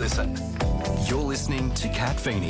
listen. You're listening to Kat Feeney.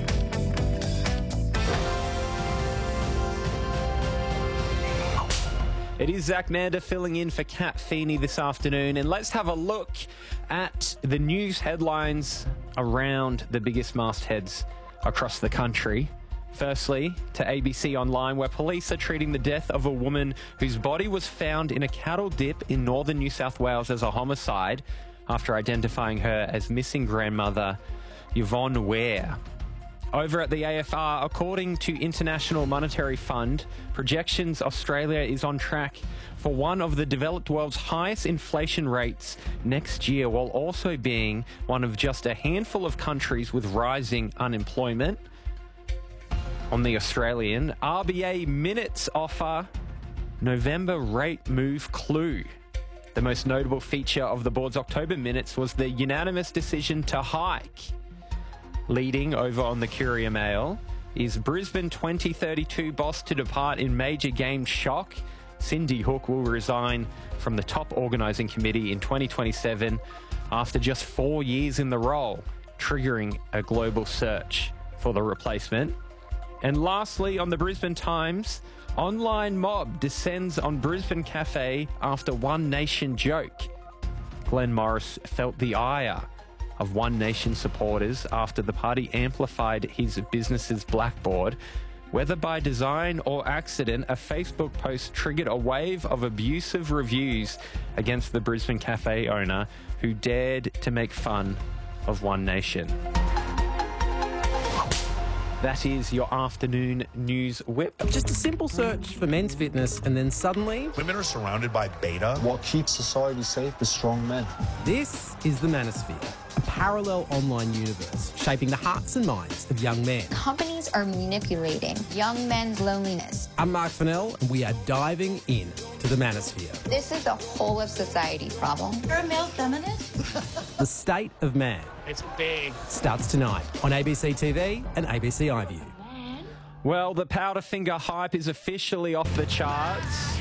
It is Zach Mander filling in for Kat Feeney this afternoon, and let's have a look at the news headlines around the biggest mastheads across the country. Firstly, to ABC Online, where police are treating the death of a woman whose body was found in a cattle dip in northern New South Wales as a homicide after identifying her as missing grandmother Yvonne Ware. Over at the AFR, according to International Monetary Fund, projections Australia is on track for one of the developed world's highest inflation rates next year, while also being one of just a handful of countries with rising unemployment. On the Australian, RBA minutes offer November rate move clue. The most notable feature of the board's October minutes was the unanimous decision to hike. Leading over on the Courier Mail is Brisbane 2032 boss to depart in major game shock. Cindy Hook will resign from the top organising committee in 2027 after just 4 years in the role, triggering a global search for the replacement. And lastly, on the Brisbane Times, online mob descends on Brisbane Cafe after One Nation joke. Glenn Morris felt the ire of One Nation supporters after the party amplified his business's blackboard. Whether by design or accident, a Facebook post triggered a wave of abusive reviews against the Brisbane Cafe owner who dared to make fun of One Nation. That is your afternoon news whip. Just a simple search for men's fitness and then suddenly... Women are surrounded by beta. What keeps society safe is strong men. This is the Manosphere, a parallel online universe shaping the hearts and minds of young men. Companies are manipulating young men's loneliness. I'm Mark Fennell, and we are diving in to the Manosphere. This is a whole of society problem. You're a male feminist? The State of Man. It's big. Starts tonight on ABC TV and ABC iView. Well, the Powderfinger hype is officially off the charts.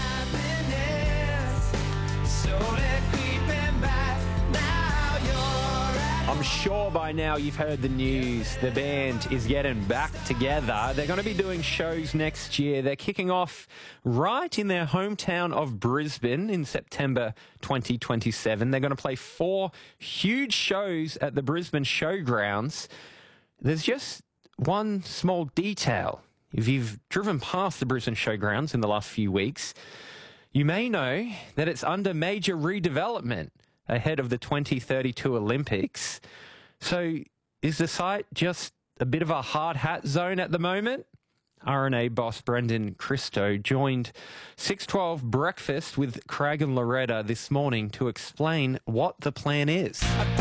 I'm sure by now you've heard the news. The band is getting back together. They're going to be doing shows next year. They're kicking off right in their hometown of Brisbane in September 2027. They're going to play 4 huge shows at the Brisbane Showgrounds. There's just one small detail. If you've driven past the Brisbane Showgrounds in the last few weeks, you may know that it's under major redevelopment ahead of the 2032 Olympics. So is the site just a bit of a hard hat zone at the moment? RNA boss Brendan Christo joined 612 Breakfast with Craig and Loretta this morning to explain what the plan is.